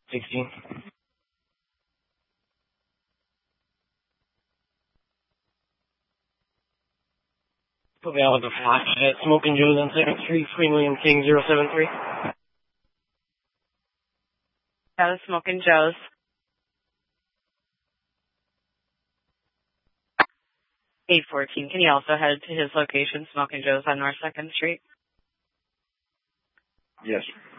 16. Put me out with the flash at Smoking Joe's on 2nd Street, Queen William King 073. That was Smoking Joe's. 814. Can you also head to his location, Smoking Joe's on North 2nd Street? Yes.